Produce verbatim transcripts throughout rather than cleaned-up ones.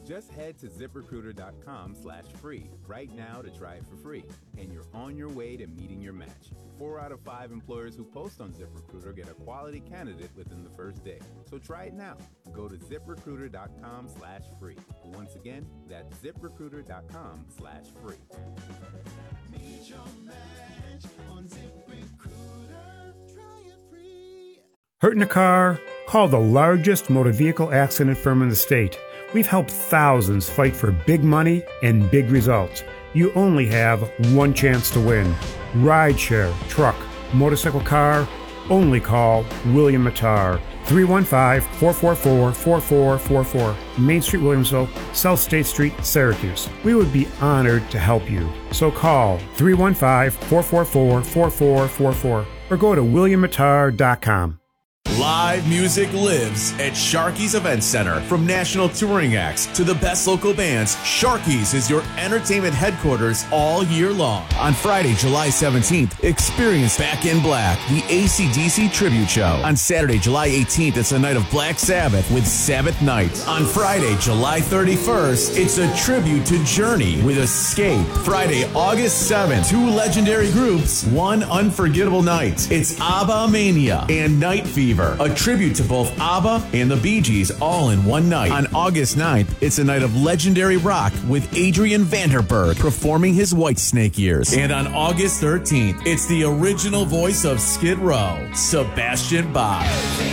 Just head to ZipRecruiter.com slash free right now to try it for free, and you're on your way to meeting your match. Four out of five employers who post on ZipRecruiter get a quality candidate within the first day. So try it now. Go to ZipRecruiter.com slash free. Once again, that's ZipRecruiter.com slash free. Meet your match on ZipRecruiter. Try it free. Hurt in a car? Call the largest motor vehicle accident firm in the state. We've helped thousands fight for big money and big results. You only have one chance to win. Rideshare, truck, motorcycle, car, only call William Mattar. three one five, four four four, four four four four. Main Street, Williamsville, South State Street, Syracuse. We would be honored to help you. So call three one five, four four four, four four four four or go to william mattar dot com. Live music lives at Sharky's Event Center. From national touring acts to the best local bands, Sharky's is your entertainment headquarters all year long. On Friday, July seventeenth, experience Back in Black, the A C D C tribute show. On Saturday, July eighteenth, it's a night of Black Sabbath with Sabbath Night. On Friday, July thirty-first, it's a tribute to Journey with Escape. Friday, August seventh, two legendary groups, one unforgettable night. It's ABBA Mania and Night Fever. A tribute to both ABBA and the Bee Gees all in one night. On August ninth, it's a night of legendary rock with Adrian Vanderberg performing his Whitesnake years. And on August thirteenth, it's the original voice of Skid Row, Sebastian Bach.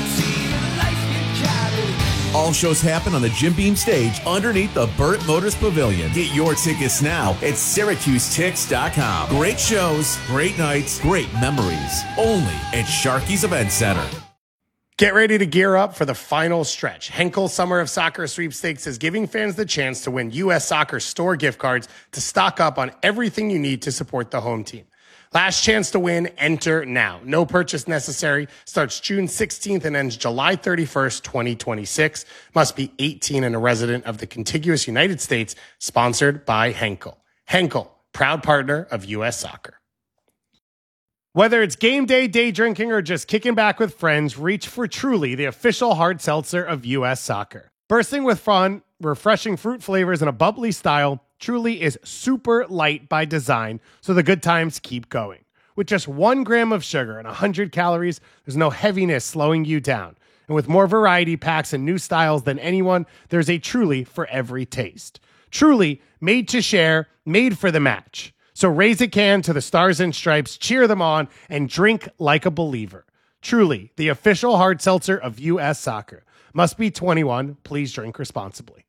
All shows happen on the Jim Beam stage underneath the Burt Motors Pavilion. Get your tickets now at Syracuse Tix dot com. Great shows, great nights, great memories. Only at Sharky's Event Center. Get ready to gear up for the final stretch. Henkel Summer of Soccer Sweepstakes is giving fans the chance to win U S Soccer store gift cards to stock up on everything you need to support the home team. Last chance to win, enter now. No purchase necessary. Starts June sixteenth and ends July thirty-first, twenty twenty-six. Must be eighteen and a resident of the contiguous United States. Sponsored by Henkel. Henkel, proud partner of U S Soccer. Whether it's game day, day drinking, or just kicking back with friends, reach for Truly, the official hard seltzer of U S Soccer. Bursting with fun, refreshing fruit flavors, and a bubbly style, Truly is super light by design, so the good times keep going. With just one gram of sugar and one hundred calories, there's no heaviness slowing you down. And with more variety packs and new styles than anyone, there's a Truly for every taste. Truly, made to share, made for the match. So raise a can to the Stars and Stripes, cheer them on, and drink like a believer. Truly, the official hard seltzer of U S Soccer. Must be twenty-one. Please drink responsibly.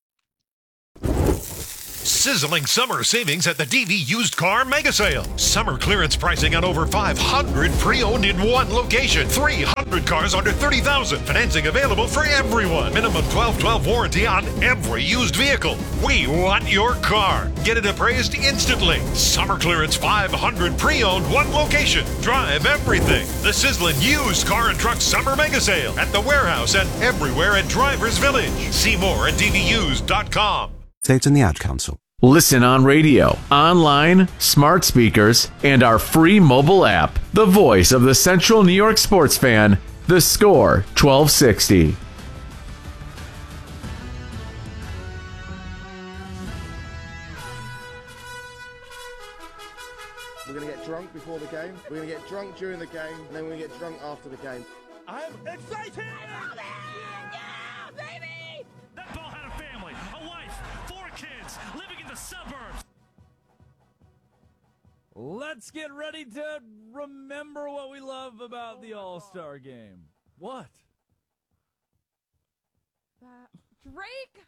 Sizzling summer savings at the D V Used Car Mega Sale. Summer clearance pricing on over five hundred pre-owned in one location. three hundred cars under thirty thousand dollars. Financing available for everyone. Minimum twelve twelve warranty on every used vehicle. We want your car. Get it appraised instantly. Summer clearance five hundred pre-owned, one location. Drive everything. The sizzling used car and truck summer mega sale at the warehouse and everywhere at Drivers Village. See more at D V used dot com. States in the Ad Council. Listen on radio, online, smart speakers, and our free mobile app. The voice of the Central New York sports fan, The Score twelve sixty. We're going to get drunk before the game, we're going to get drunk during the game, and then we're going to get drunk after the game. I'm excited! I love it! Yeah, baby! That ball had a family, a wife, four kids, living in the suburbs. Let's get ready to remember what we love about the All-Star game. What? That Drake?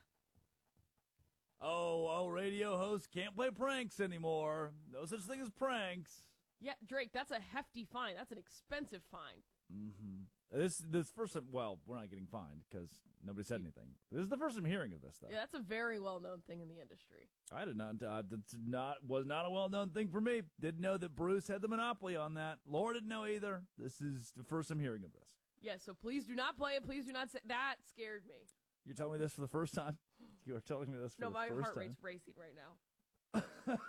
Oh, oh, radio hosts can't play pranks anymore. No such thing as pranks. Yeah, Drake, that's a hefty fine. That's an expensive fine. Mm-hmm. This this first time, well, we're not getting fined because nobody said anything. This is the first I'm hearing of this, though. Yeah, that's a very well-known thing in the industry. I did not, uh, that's not, was not a well-known thing for me. Didn't know that Bruce had the monopoly on that. Laura didn't know either. This is the first I'm hearing of this. Yeah, so please do not play it. Please do not say that. Scared me. You're telling me this for the first time? You are telling me this for no, the first time? No, my heart rate's racing right now.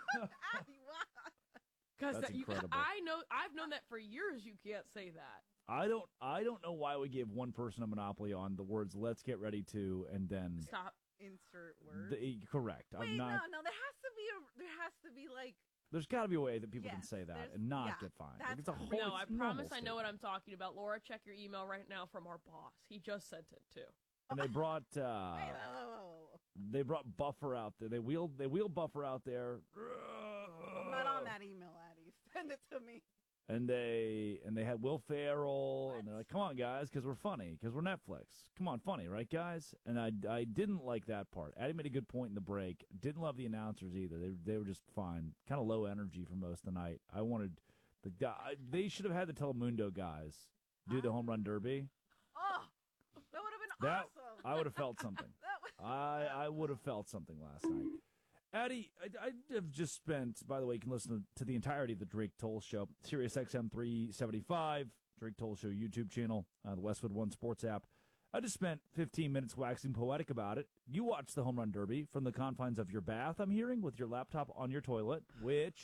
Because I know I've known that for years. You can't say that. I don't. I don't know why we gave one person a monopoly on the words "Let's get ready to" and then stop. insert word. The, correct. Wait, I'm not, no, no. There has to be a. There has to be like. There's got to be a way that people Yes, can say that there's- and not yeah, get fined. that's Like, it's a whole, No, I it's normal promise I know what statement. I'm talking about. Laura, check your email right now from our boss. He just sent it too. And they brought uh, Wait, whoa, whoa, whoa, whoa. they brought Buffer out there. They wheeled they wheeled Buffer out there. I'm not on that email, Addie. Send it to me. And they and they had Will Ferrell, and they're like, "Come on, guys, because we're funny, because we're Netflix. Come on, funny, right, guys?" And I, I didn't like that part. Addie made a good point in the break. Didn't love the announcers either. They they were just fine, kind of low energy for most of the night. I wanted the guy. They should have had the Telemundo guys do the home run derby. Oh, that would have been That awesome. I would have felt something. That was- I I would have felt something last night. Addie, I, I have just spent, by the way, you can listen to the entirety of the Drake Toll Show, Sirius X M three seventy-five, Drake Toll Show YouTube channel, uh, the Westwood One Sports app. I just spent fifteen minutes waxing poetic about it. You watched the Home Run Derby from the confines of your bath, I'm hearing, with your laptop on your toilet, which,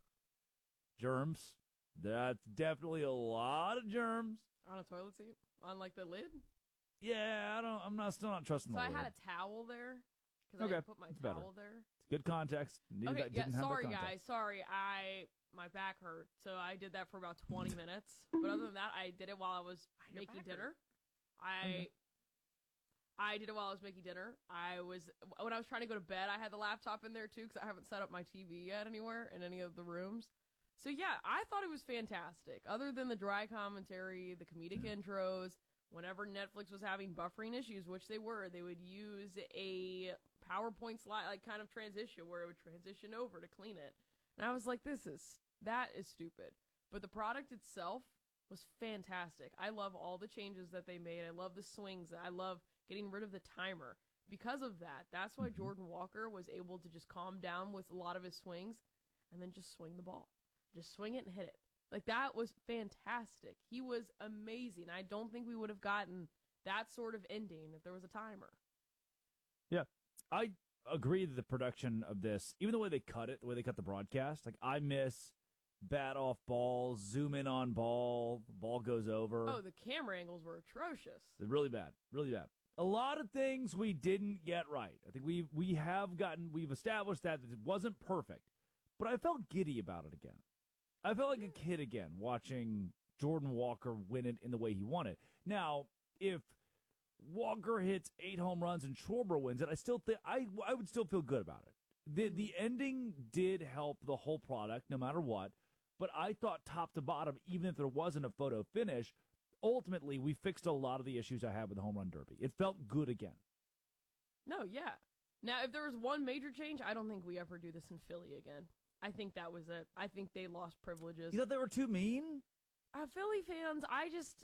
germs, that's definitely a lot of germs. On a toilet seat? On like the lid? Yeah, I don't, I'm not still not trusting So the I lid. had a towel there. Because Okay, I didn't put my it's better. towel there. Good context. Needed Okay, that, yeah, didn't have that sorry context. guys, sorry. I my back hurt, so I did that for about twenty minutes. But other than that, I did it while I was Your making back dinner. I I did it while I was making dinner. I was when I was trying to go to bed, I had the laptop in there too because I haven't set up my T V yet anywhere in any of the rooms. So yeah, I thought it was fantastic. Other than the dry commentary, the comedic intros, whenever Netflix was having buffering issues, which they were, they would use a PowerPoint slide, like kind of transition where it would transition over to clean it. And I was like, this is, that is stupid. But the product itself was fantastic. I love all the changes that they made. I love the swings. I love getting rid of the timer. Because of that, that's why Jordan Walker was able to just calm down with a lot of his swings and then just swing the ball. Just swing it and hit it. Like, that was fantastic. He was amazing. I don't think we would have gotten that sort of ending if there was a timer. Yeah, I agree that the production of this, even the way they cut it, the way they cut the broadcast, like, I miss bat off ball, zoom in on ball, ball goes over. Oh, the camera angles were atrocious. They're really bad, really bad. A lot of things we didn't get right. I think we we have gotten, we've established that it wasn't perfect, but I felt giddy about it again. I felt like a kid again watching Jordan Walker win it in the way he won it. Now, if Walker hits eight home runs and Schwarber wins it, I still think I I would still feel good about it. The the ending did help the whole product, no matter what. But I thought top to bottom, even if there wasn't a photo finish, ultimately we fixed a lot of the issues I had with the home run derby. It felt good again. No, yeah. Now, if there was one major change, I don't think we ever do this in Philly again. I think that was it. I think they lost privileges. You thought they were too mean? Uh, Philly fans, I just,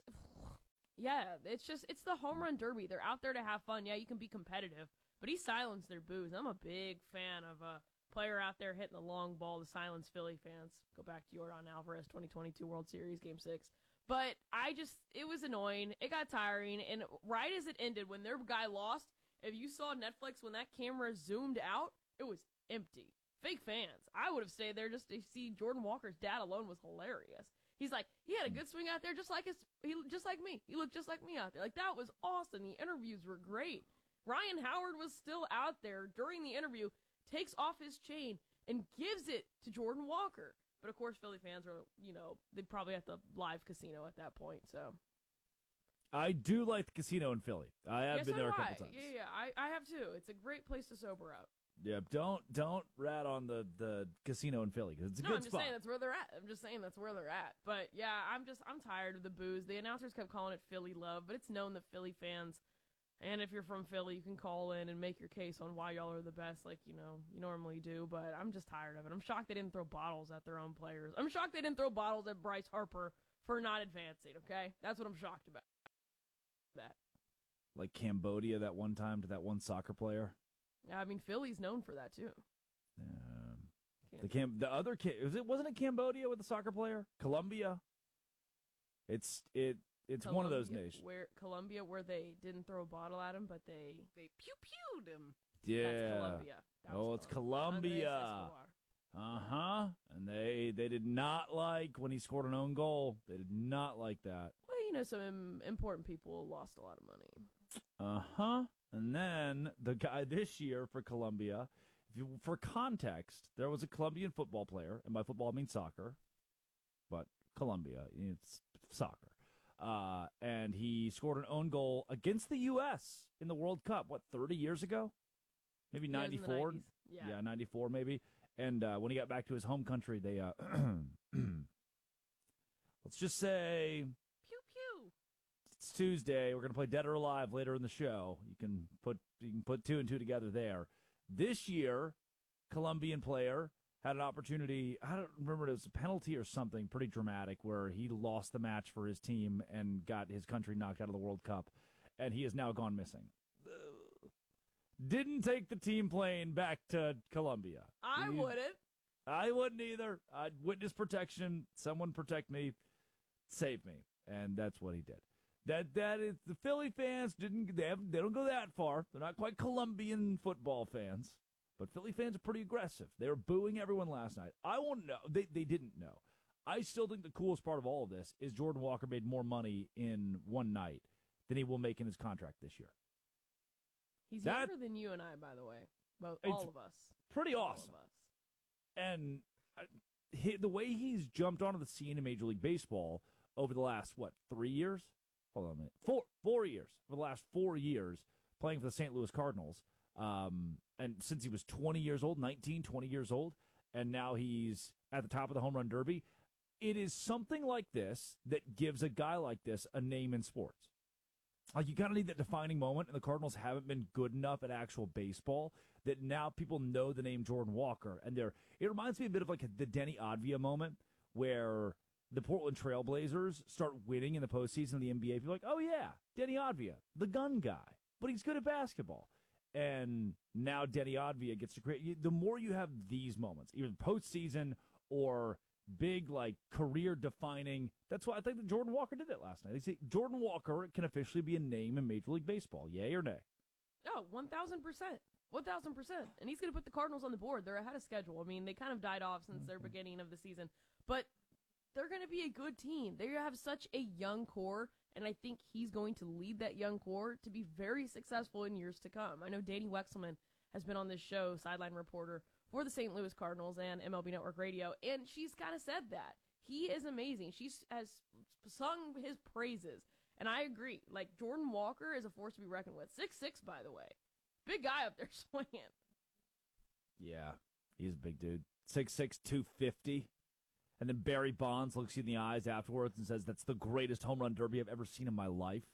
yeah, it's just, it's the home run derby. They're out there to have fun. Yeah, you can be competitive, but he silenced their boos. I'm a big fan of a player out there hitting the long ball to silence Philly fans. Go back to Yordan Alvarez, twenty twenty-two World Series, Game six. But I just, it was annoying. It got tiring. And right as it ended, when their guy lost, if you saw Netflix, when that camera zoomed out, it was empty. Fake fans. I would have stayed there just to see Jordan Walker's dad alone was hilarious. He's like, he had a good swing out there just like his, he just like me. He looked just like me out there. Like, that was awesome. The interviews were great. Ryan Howard was still out there during the interview, takes off his chain, and gives it to Jordan Walker. But, of course, Philly fans are, you know, they'd probably at the live casino at that point, so. I do like the casino in Philly. I have yeah, been so there a do couple I. times. Yeah, yeah, I, I have too. It's a great place to sober up. Yeah, don't don't rat on the, the casino in Philly because it's a no, good I'm just spot. saying that's where they're at. I'm just saying that's where they're at. But yeah, I'm just I'm tired of the booze. The announcers kept calling it Philly love, but it's known that Philly fans, and if you're from Philly, you can call in and make your case on why y'all are the best, like you know you normally do. But I'm just tired of it. I'm shocked they didn't throw bottles at their own players. I'm shocked they didn't throw bottles at Bryce Harper for not advancing. Okay, that's what I'm shocked about. That. Like Cambodia that one time to that one soccer player. Yeah, I mean Philly's known for that too. Um, the Cam, the other kid, was it wasn't it Cambodia with the soccer player? Colombia. It's it it's one of those Colombia, nations. Where Colombia, where they didn't throw a bottle at him, but they They pew pewed him. Yeah. That's Colombia. That oh, was it's Colombia. Colombia. Uh huh. And they they did not like when he scored an own goal. They did not like that. Well, you know, some im- important people lost a lot of money. Uh huh. And then the guy this year for Columbia, if you, for context, there was a Colombian football player, and by football I mean soccer, but Colombia, it's soccer. Uh, and he scored an own goal against the U S in the World Cup, what, thirty years ago? Maybe Yeah, it was in the ninety-four? nineties. Yeah. yeah, ninety-four maybe. And uh, when he got back to his home country, they, uh, let's just say, Pew pew. it's Tuesday. We're going to play Dead or Alive later in the show. You can put you can put two and two together there. This year, Colombian player had an opportunity. I don't remember, it was a penalty or something pretty dramatic where he lost the match for his team and got his country knocked out of the World Cup, and he has now gone missing. Didn't take the team plane back to Colombia. I He- wouldn't. I wouldn't either. I'd witness protection. Someone protect me. Save me. And that's what he did. That that is, the Philly fans didn't they have they don't go that far. They're not quite Colombian football fans. But Philly fans are pretty aggressive. They were booing everyone last night. I won't know. They they didn't know. I still think the coolest part of all of this is Jordan Walker made more money in one night than he will make in his contract this year. He's That- younger than you and I, by the way. Both, It's all of us. Pretty All awesome. of us. And uh, he, the way he's jumped onto the scene in Major League Baseball over the last, what, three years? Hold on a minute. Four, four years. For the last four years, playing for the Saint Louis Cardinals. Um, and since he was twenty years old, nineteen, twenty years old, and now he's at the top of the home run derby, it is something like this that gives a guy like this a name in sports. Like, you kind of need that defining moment, and the Cardinals haven't been good enough at actual baseball that now people know the name Jordan Walker. And they're, it reminds me a bit of like the Denny Advia moment where the Portland Trail Blazers start winning in the postseason of the N B A. People are like, oh, yeah, Denny Advia, the gun guy, but he's good at basketball. And now Denny Advia gets to create. The more you have these moments, either postseason or big, like, career-defining. That's why I think that Jordan Walker did that last night. They say Jordan Walker can officially be a name in Major League Baseball. Yay or nay? Oh, one thousand percent. one thousand percent. And he's going to put the Cardinals on the board. They're ahead of schedule. I mean, they kind of died off since their beginning of the season. But they're going to be a good team. They have such a young core, and I think he's going to lead that young core to be very successful in years to come. I know Danny Wexelman has been on this show, sideline reporter, for the Saint Louis Cardinals and M L B Network Radio, and she's kind of said that. He is amazing. She has sung his praises, and I agree. Like, Jordan Walker is a force to be reckoned with. six six, by the way. Big guy up there swinging. Yeah, he's a big dude. six six, two fifty. And then Barry Bonds looks you in the eyes afterwards and says, that's the greatest home run derby I've ever seen in my life.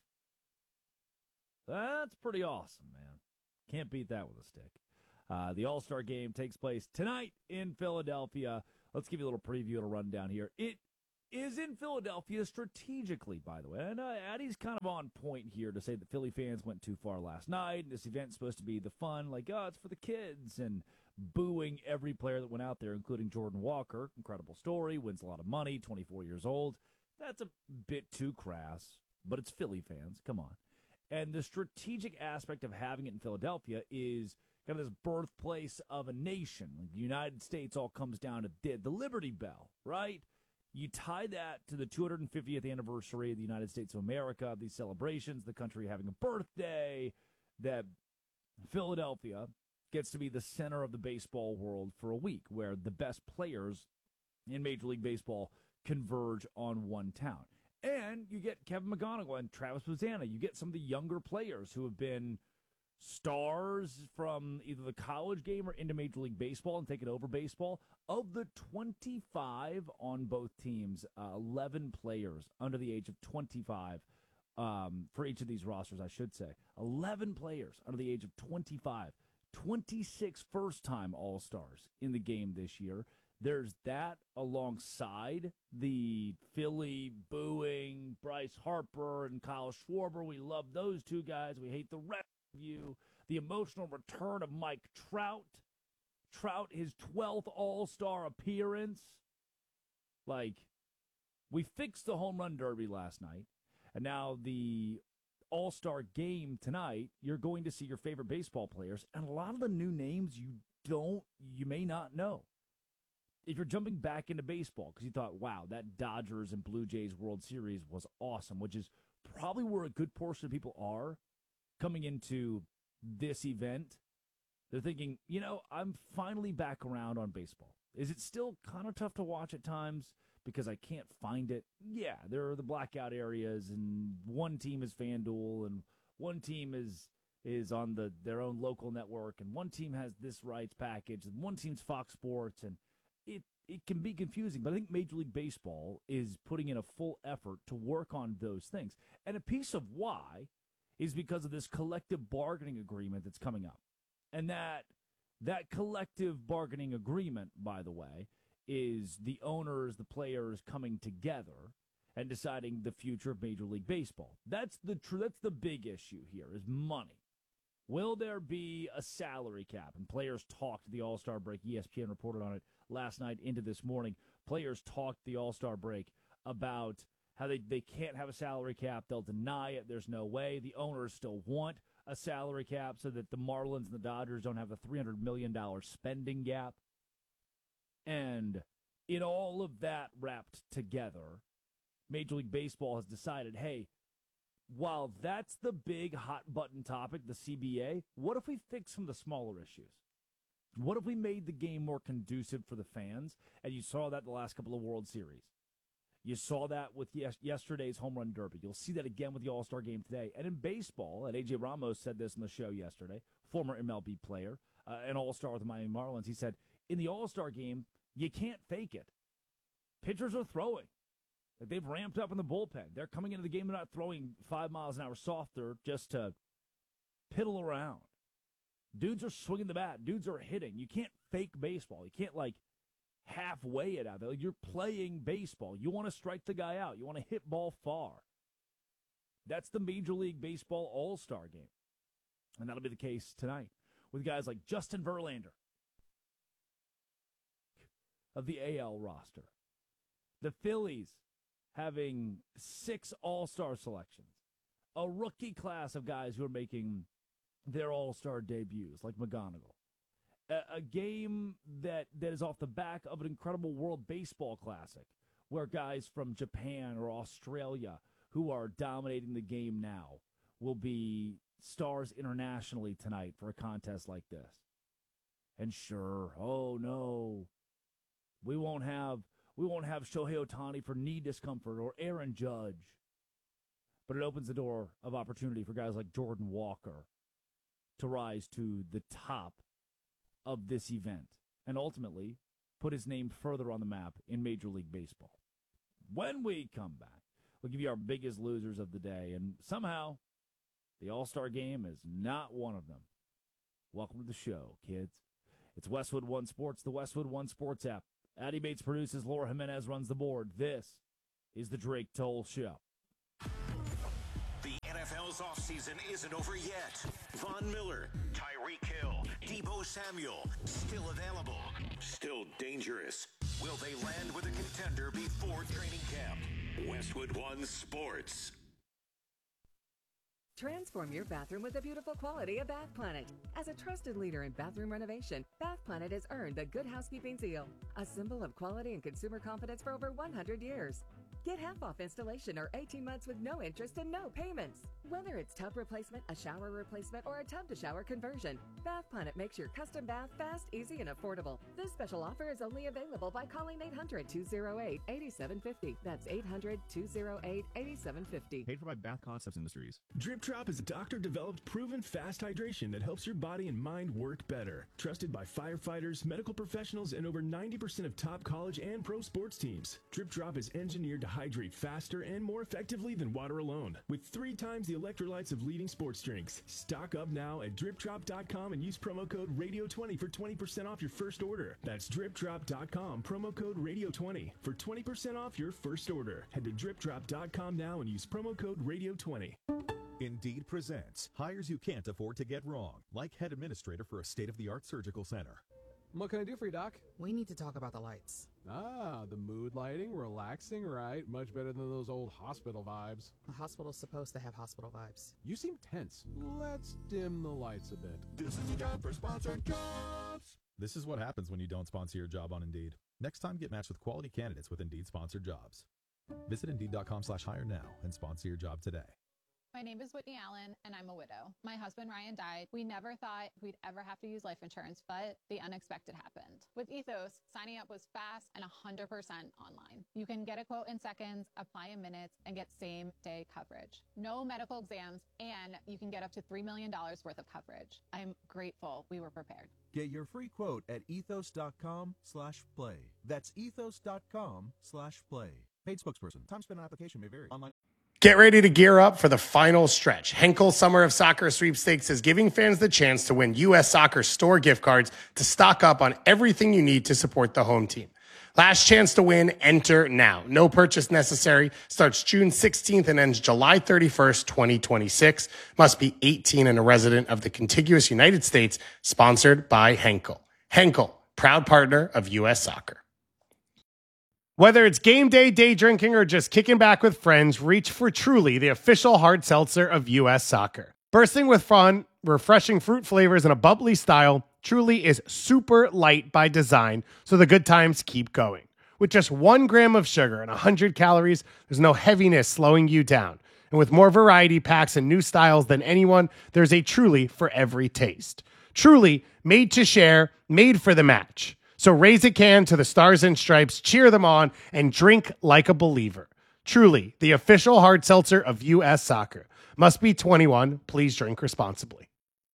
That's pretty awesome, man. Can't beat that with a stick. Uh, the All-Star Game takes place tonight in Philadelphia. Let's give you a little preview and a rundown here. It is in Philadelphia strategically, by the way. And uh, Addie's kind of on point here to say that Philly fans went too far last night. And this event's supposed to be the fun, like, oh, it's for the kids, and booing every player that went out there, including Jordan Walker. Incredible story, wins a lot of money, twenty-four years old. That's a bit too crass, but it's Philly fans. Come on. And the strategic aspect of having it in Philadelphia is kind of this birthplace of a nation. Like the United States all comes down to the, the Liberty Bell, right? You tie that to the two hundred fiftieth anniversary of the United States of America, these celebrations, the country having a birthday, that Philadelphia gets to be the center of the baseball world for a week, where the best players in Major League Baseball converge on one town. And you get Kevin McGonigal and Travis Bazzana. You get some of the younger players who have been stars from either the college game or into Major League Baseball and taken over baseball. Of the twenty-five on both teams, uh, eleven players under the age of twenty-five um, for each of these rosters, I should say. eleven players under the age of twenty-five. twenty-six first-time All-Stars in the game this year. There's that alongside the Philly booing Bryce Harper and Kyle Schwarber. We love those two guys. We hate the rest of you. The emotional return of Mike Trout. Trout, his twelfth All-Star appearance. Like, we fixed the home run derby last night, and now the All-Star game tonight, you're going to see your favorite baseball players, and a lot of the new names you don't, you may not know. If you're jumping back into baseball because you thought, wow, that Dodgers and Blue Jays World Series was awesome, which is probably where a good portion of people are coming into this event, they're thinking, you know, I'm finally back around on baseball. Is it still kind of tough to watch at times because I can't find it? Yeah, there are the blackout areas, and one team is FanDuel, and one team is is on the their own local network, and one team has this rights package, and one team's Fox Sports, and it, it can be confusing. But I think Major League Baseball is putting in a full effort to work on those things. And a piece of why is because of this collective bargaining agreement that's coming up. And that that collective bargaining agreement, by the way, is the owners, the players coming together and deciding the future of Major League Baseball. That's the tr- that's the big issue here, is money. Will there be a salary cap? And players talked the All-Star break. E S P N reported on it last night into this morning. Players talked the All-Star break about how they, they can't have a salary cap. They'll deny it. There's no way. The owners still want a salary cap so that the Marlins and the Dodgers don't have a three hundred million dollars spending gap. And in all of that wrapped together, Major League Baseball has decided, hey, while that's the big hot-button topic, the C B A, what if we fix some of the smaller issues? What if we made the game more conducive for the fans? And you saw that the last couple of World Series. You saw that with yes- yesterday's Home Run Derby. You'll see that again with the All-Star Game today. And in baseball, and A J Ramos said this on the show yesterday, former M L B player, uh, an All-Star with the Miami Marlins, he said, in the All-Star Game, you can't fake it. Pitchers are throwing. Like, they've ramped up in the bullpen. They're coming into the game, they're not throwing five miles an hour softer just to piddle around. Dudes are swinging the bat. Dudes are hitting. You can't fake baseball. You can't, like, halfway it out there. Like, you're playing baseball. You want to strike the guy out. You want to hit ball far. That's the Major League Baseball All-Star Game. And that'll be the case tonight with guys like Justin Verlander of the A L roster. The Phillies having six All-Star selections. A rookie class of guys who are making their All-Star debuts, like McGonigal. A, a game that, that is off the back of an incredible World Baseball Classic, where guys from Japan or Australia who are dominating the game now will be stars internationally tonight for a contest like this. And sure, oh no, we won't have we won't have Shohei Ohtani for knee discomfort or Aaron Judge. But it opens the door of opportunity for guys like Jordan Walker to rise to the top of this event and ultimately put his name further on the map in Major League Baseball. When we come back, we'll give you our biggest losers of the day, and somehow the All-Star Game is not one of them. Welcome to the show, kids. It's Westwood One Sports, the Westwood One Sports app. Addy Bates produces, Laura Jimenez runs the board. This is the Drake Toll Show. The N F L's offseason isn't over yet. Von Miller, Tyreek Hill, Deebo Samuel, still available, still dangerous. Will they land with a contender before training camp? Westwood One Sports. Transform your bathroom with the beautiful quality of Bath Planet. As a trusted leader in bathroom renovation, Bath Planet has earned the Good Housekeeping seal, a symbol of quality and consumer confidence for over one hundred years. Get half off installation or eighteen months with no interest and no payments. Whether it's tub replacement, a shower replacement, or a tub-to-shower conversion, Bath Planet makes your custom bath fast, easy, and affordable. This special offer is only available by calling eight hundred, two oh eight, eight seven five oh. That's eight hundred, two oh eight, eight seven five oh. Paid for by Bath Concepts Industries. Drip Drop is a doctor-developed, proven fast hydration that helps your body and mind work better. Trusted by firefighters, medical professionals, and over ninety percent of top college and pro sports teams. Drip Drop is engineered to hydrate faster and more effectively than water alone, with three times the electrolytes of leading sports drinks. Stock up now at drip drop dot com and use promo code radio twenty for twenty percent off your first order. That's drip drop dot com, promo code radio twenty for twenty percent off your first order. Head to drip drop dot com now and use promo code radio twenty. Indeed presents hires you can't afford to get wrong, like head administrator for a state-of-the-art surgical center. What can I do for you, Doc? We need to talk about the lights. Ah, the mood lighting, relaxing, right? Much better than those old hospital vibes. A hospital's supposed to have hospital vibes. You seem tense. Let's dim the lights a bit. This is the time for sponsored jobs. This is what happens when you don't sponsor your job on Indeed. Next time, get matched with quality candidates with Indeed sponsored jobs. Visit Indeed dot com slash hire now and sponsor your job today. My name is Whitney Allen, and I'm a widow. My husband, Ryan, died. We never thought we'd ever have to use life insurance, but the unexpected happened. With Ethos, signing up was fast and one hundred percent online. You can get a quote in seconds, apply in minutes, and get same-day coverage. No medical exams, and you can get up to three million dollars worth of coverage. I'm grateful we were prepared. Get your free quote at ethos.com slash play. That's ethos.com slash play. Paid spokesperson. Time spent on application may vary. Online. Get ready to gear up for the final stretch. Henkel Summer of Soccer Sweepstakes is giving fans the chance to win U S Soccer store gift cards to stock up on everything you need to support the home team. Last chance to win, enter now. No purchase necessary. Starts June sixteenth and ends July thirty-first, twenty twenty-six. Must be eighteen and a resident of the contiguous United States. Sponsored by Henkel. Henkel, proud partner of U S Soccer. Whether it's game day, day drinking, or just kicking back with friends, reach for Truly, the official hard seltzer of U S Soccer. Bursting with fun, refreshing fruit flavors, and a bubbly style, Truly is super light by design, so the good times keep going. With just one gram of sugar and one hundred calories, there's no heaviness slowing you down. And with more variety packs and new styles than anyone, there's a Truly for every taste. Truly, made to share, made for the match. So raise a can to the Stars and Stripes, cheer them on, and drink like a believer. Truly, the official hard seltzer of U S Soccer. Must be twenty-one. Please drink responsibly.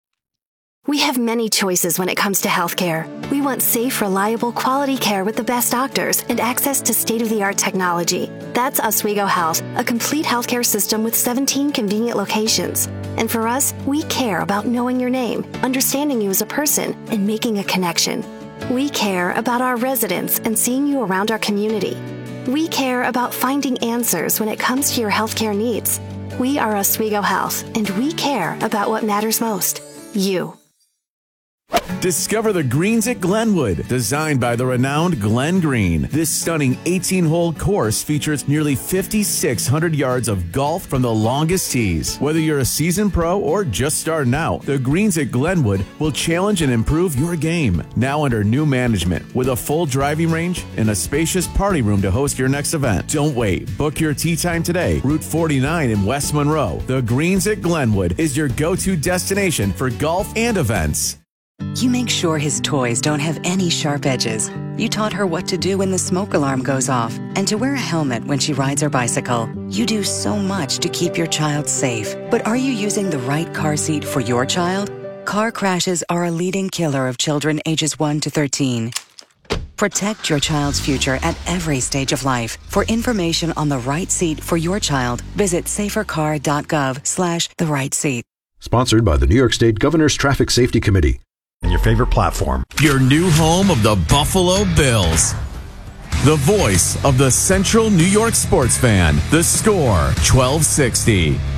We have many choices when it comes to healthcare. We want safe, reliable, quality care with the best doctors and access to state-of-the-art technology. That's Oswego Health, a complete healthcare system with seventeen convenient locations. And for us, we care about knowing your name, understanding you as a person, and making a connection. We care about our residents and seeing you around our community. We care about finding answers when it comes to your healthcare needs. We are Oswego Health, and we care about what matters most, you. Discover the greens at Glenwood, designed by the renowned Glenn Green. This stunning eighteen-hole course features nearly fifty-six hundred yards of golf from the longest tees. Whether you're a seasoned pro or just starting out, the greens at Glenwood will challenge and improve your game. Now under new management, with a full driving range and a spacious party room to host your next event. Don't wait. Book your tee time today. Route forty-nine in West Monroe. The Greens at Glenwood is your go-to destination for golf and events. You make sure his toys don't have any sharp edges. You taught her what to do when the smoke alarm goes off and to wear a helmet when she rides her bicycle. You do so much to keep your child safe. But are you using the right car seat for your child? Car crashes are a leading killer of children ages one to thirteen. Protect your child's future at every stage of life. For information on the right seat for your child, visit safercar.gov slash the right seat. Sponsored by the New York State Governor's Traffic Safety Committee. And your favorite platform. Your new home of the Buffalo Bills. The voice of the Central New York sports fan. The Score, twelve sixty.